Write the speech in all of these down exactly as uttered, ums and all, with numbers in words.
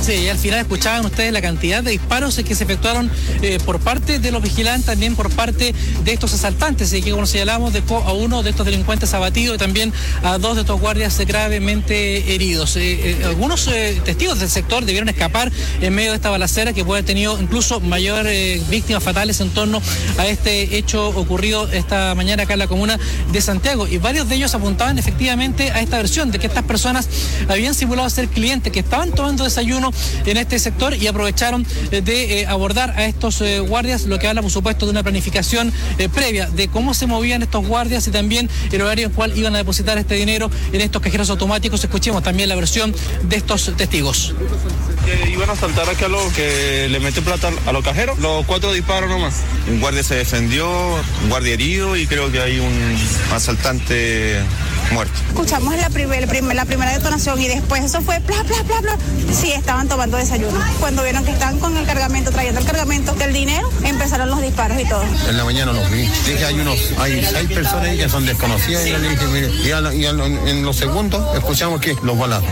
Sí, y al final escuchaban ustedes la cantidad de disparos que se efectuaron eh, por parte de los vigilantes, también por parte de estos asaltantes, y que, como señalamos, dejó a uno de estos delincuentes abatido y también a dos de estos guardias gravemente heridos. Eh, eh, algunos eh, testigos del sector debieron escapar en medio de esta balacera que puede haber tenido incluso mayores eh, víctimas fatales en torno a este hecho ocurrido esta mañana acá en la comuna de Santiago, y varios de ellos apuntaban efectivamente a esta versión de que estas personas habían simulado ser clientes que estaban tomando desayuno en este sector y aprovecharon eh, de eh, abordar a estos eh, guardias, lo que habla por supuesto de una planificación eh, previa de cómo se movían estos guardias y también el horario en el cual iban a depositar este dinero en estos cajeros automáticos. Escuchemos también la versión de estos testigos. Que iban a saltar aquí a los que le meten plata a los cajeros, los cuatro disparos nomás. Un guardia se defendió, un guardia herido y creo que hay un asaltante muerto. Escuchamos la, primer, primer, la primera detonación y después eso fue bla, bla, bla, bla. Sí, estaban tomando desayuno. Cuando vieron que estaban con el cargamento, trayendo el cargamento del dinero, empezaron los disparos y todo. En la mañana los vi. Dije, hay unos, hay seis personas ahí que son desconocidas y yo le dije, mire, y, a la, y a, en los segundos escuchamos que los balazos.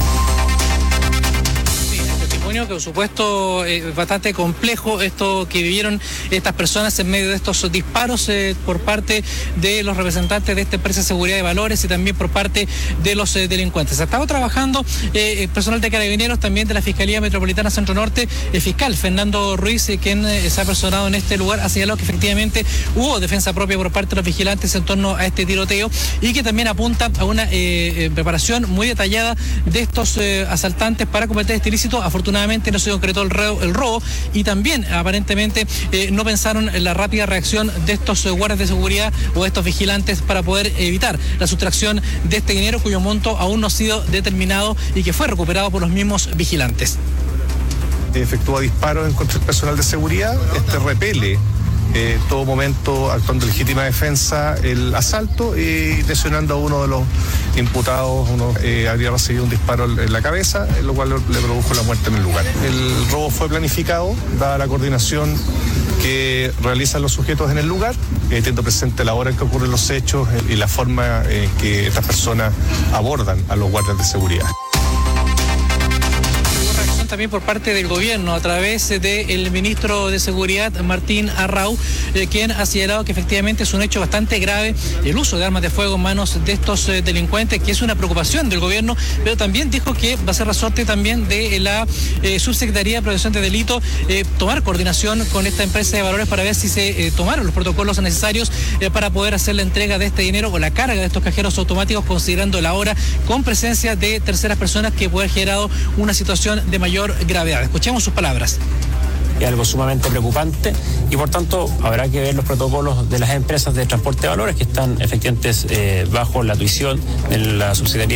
Que por supuesto es eh, bastante complejo esto que vivieron estas personas en medio de estos disparos eh, por parte de los representantes de esta empresa de seguridad de valores y también por parte de los eh, delincuentes. Ha estado trabajando eh, personal de Carabineros, también de la Fiscalía Metropolitana Centro Norte. El fiscal Fernando Ruiz, eh, quien eh, se ha personado en este lugar, ha señalado que efectivamente hubo defensa propia por parte de los vigilantes en torno a este tiroteo y que también apunta a una eh, preparación muy detallada de estos eh, asaltantes para cometer este ilícito. Afortunadamente no se concretó el, reo, el robo y también aparentemente eh, no pensaron en la rápida reacción de estos eh, guardias de seguridad o de estos vigilantes para poder evitar la sustracción de este dinero cuyo monto aún no ha sido determinado y que fue recuperado por los mismos vigilantes. Efectúa disparos en contra del personal de seguridad, este repele Eh, todo momento actuando en legítima defensa el asalto y lesionando a uno de los imputados. Uno eh, habría recibido un disparo en la cabeza, lo cual le produjo la muerte en el lugar. El robo fue planificado, dada la coordinación que realizan los sujetos en el lugar, eh, teniendo presente la hora en que ocurren los hechos eh, y la forma en que estas personas abordan a los guardias de seguridad. También por parte del gobierno a través del ministro de Seguridad Martín Arrau, eh, quien ha señalado que efectivamente es un hecho bastante grave el uso de armas de fuego en manos de estos eh, delincuentes, que es una preocupación del gobierno, pero también dijo que va a ser resorte también de la eh, Subsecretaría de Prevención de Delito eh, tomar coordinación con esta empresa de valores para ver si se eh, tomaron los protocolos necesarios eh, para poder hacer la entrega de este dinero o la carga de estos cajeros automáticos, considerando la hora con presencia de terceras personas que puede haber generado una situación de mayor gravedad. Escuchemos sus palabras. Es algo sumamente preocupante y por tanto habrá que ver los protocolos de las empresas de transporte de valores que están efectivamente eh, bajo la tuición de la Subsecretaría